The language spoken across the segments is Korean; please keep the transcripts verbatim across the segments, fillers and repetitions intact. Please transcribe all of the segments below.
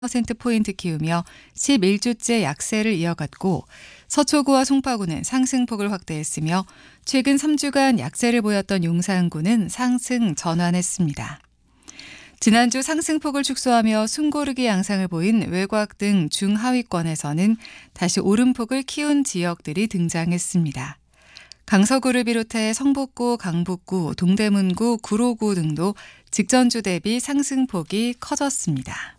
퍼센트포인트 키우며 십일 주째 약세를 이어갔고 서초구와 송파구는 상승폭을 확대했으며 최근 삼 주간 약세를 보였던 용산구는 상승 전환했습니다. 지난주 상승폭을 축소하며 숨고르기 양상을 보인 외곽 등 중하위권에서는 다시 오름폭을 키운 지역들이 등장했습니다. 강서구를 비롯해 성북구, 강북구, 동대문구, 구로구 등도 직전주 대비 상승폭이 커졌습니다.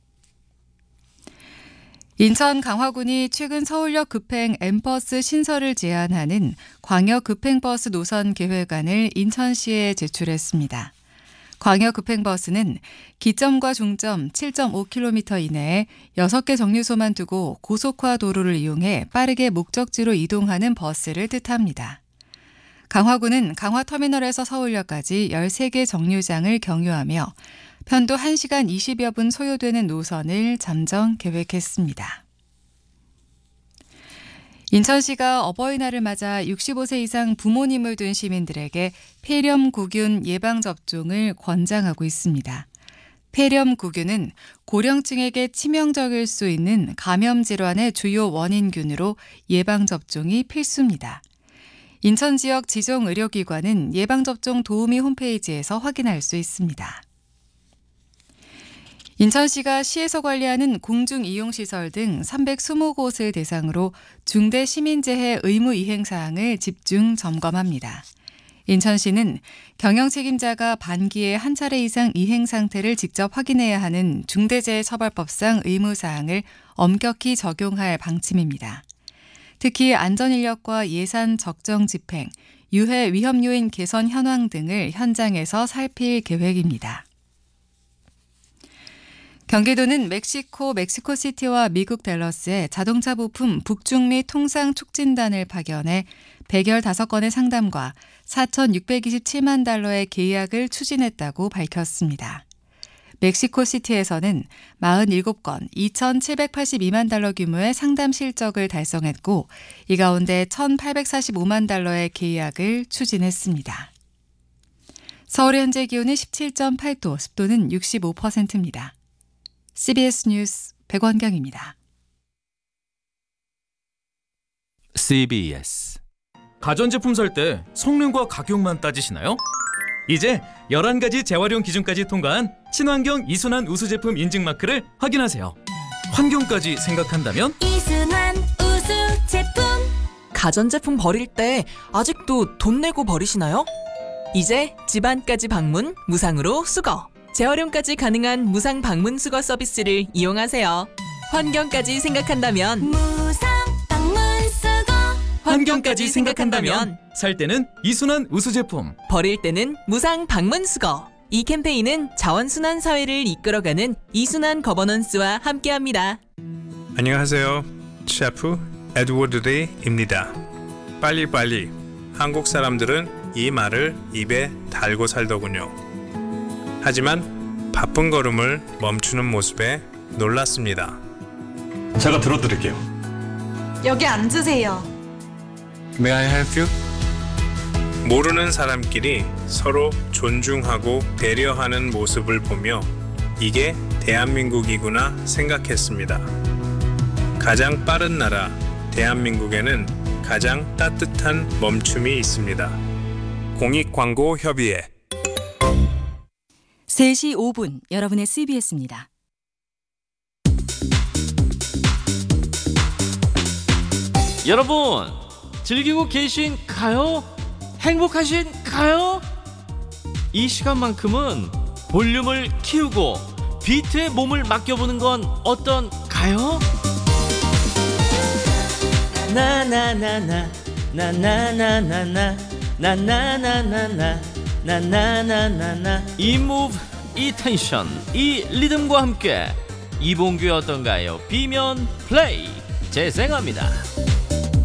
인천 강화군이 최근 서울역 급행 M버스 신설을 제한하는 광역 급행버스 노선 계획안을 인천시에 제출했습니다. 광역 급행버스는 기점과 중점 칠 점 오 킬로미터 이내에 여섯 개 정류소만 두고 고속화 도로를 이용해 빠르게 목적지로 이동하는 버스를 뜻합니다. 강화군은 강화터미널에서 서울역까지 열세 개 정류장을 경유하며 편도 한 시간 이십여 분 소요되는 노선을 잠정 계획했습니다. 인천시가 어버이날을 맞아 육십오 세 이상 부모님을 둔 시민들에게 폐렴구균 예방접종을 권장하고 있습니다. 폐렴구균은 고령층에게 치명적일 수 있는 감염 질환의 주요 원인균으로 예방접종이 필수입니다. 인천 지역 지정 의료기관은 예방접종 도우미 홈페이지에서 확인할 수 있습니다. 인천시가 시에서 관리하는 공중이용시설 등 삼백이십 곳을 대상으로 중대 시민재해 의무 이행 사항을 집중 점검합니다. 인천시는 경영 책임자가 반기에 한 차례 이상 이행 상태를 직접 확인해야 하는 중대재해처벌법상 의무 사항을 엄격히 적용할 방침입니다. 특히 안전인력과 예산 적정 집행, 유해 위험 요인 개선 현황 등을 현장에서 살필 계획입니다. 경기도는 멕시코 멕시코시티와 미국 댈러스에 자동차 부품 북중미 통상 촉진단을 파견해 백십오 건의 상담과 사천육백이십칠만 달러의 계약을 추진했다고 밝혔습니다. 멕시코시티에서는 사십칠 건 이천칠백팔십이만 달러 규모의 상담 실적을 달성했고 이 가운데 천팔백사십오만 달러의 계약을 추진했습니다. 서울의 현재 기온은 십칠 점 팔 도, 습도는 육십오 퍼센트입니다. 씨비에스 뉴스 백원경입니다. 씨비에스 가전제품 살 때 성능과 가격만 따지시나요? 이제 열한 가지 재활용 기준까지 통과한 친환경 이순환 우수 제품 인증 마크를 확인하세요. 환경까지 생각한다면 이순환 우수 제품. 가전제품 버릴 때 아직도 돈 내고 버리시나요? 이제 집안까지 방문 무상으로 수거. 재활용까지 가능한 무상 방문 수거 서비스를 이용하세요. 환경까지 생각한다면 무상 방문 수거. 환경까지 생각한다면 살 때는 이순환 우수 제품, 버릴 때는 무상 방문 수거. 이 캠페인은 자원순환 사회를 이끌어가는 이순환 거버넌스와 함께합니다. 안녕하세요. 셰프 에드워드 리입니다. 빨리빨리. 한국 사람들은 이 말을 입에 달고 살더군요. 하지만 바쁜 걸음을 멈추는 모습에 놀랐습니다. 제가 들어드릴게요. 여기 앉으세요. May I help you? 모르는 사람끼리 서로 존중하고 배려하는 모습을 보며 이게 대한민국이구나 생각했습니다. 가장 빠른 나라 대한민국에는 가장 따뜻한 멈춤이 있습니다. 공익광고협의회 세 시 오 분 여러분의 씨비에스입니다. 여러분 즐기고 계신가요? 행복하신가요? 이 시간만큼은 볼륨을 키우고 비트에 몸을 맡겨보는 건 어떤가요? 나나나나 나나나나나 나나나나나 나나나나나 이 무브, 이 텐션, 이 리듬과 함께 이봉규의 어떤가요? 비면 플레이 재생합니다.